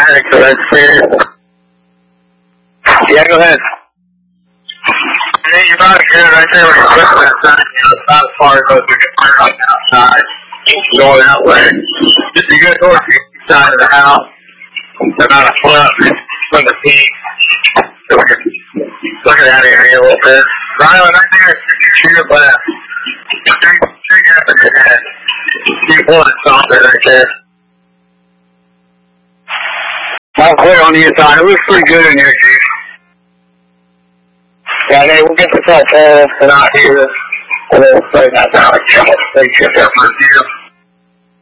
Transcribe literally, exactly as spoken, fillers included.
attic, so that's fair. Yeah, go ahead. Yeah, you're about good right there with your equipment outside. You know, it's not as far as those who get turned on the outside. Going that way. Just a good north side of the house. About a foot from the peak. So we can look at that area a little bit. Rylan, right there, to your left. Straight, straight up in your head. You want to stop it right there. I'll clear on the inside. It looks pretty good in here, Chief. Yeah, hey, we'll get this all full tonight here. And then we'll play that down. They ship there for a year.